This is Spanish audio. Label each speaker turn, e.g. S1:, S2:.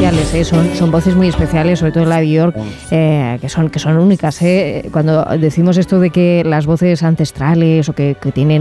S1: especiales, son voces muy especiales, sobre todo la de York, que son únicas. Cuando decimos esto de que las voces ancestrales o que tienen